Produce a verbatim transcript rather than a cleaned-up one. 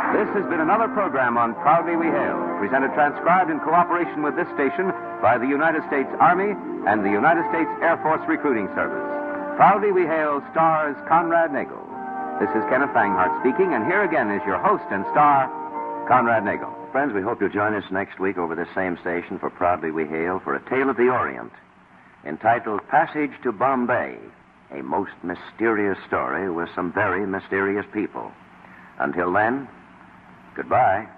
This has been another program on Proudly We Hail, presented transcribed in cooperation with this station by the United States Army and the United States Air Force Recruiting Service. Proudly We Hail stars Conrad Nagel. This is Kenneth Fanghart speaking, and here again is your host and star, Conrad Nagel. Friends, we hope you'll join us next week over this same station for Proudly We Hail for A Tale of the Orient, entitled Passage to Bombay, a most mysterious story with some very mysterious people. Until then, goodbye.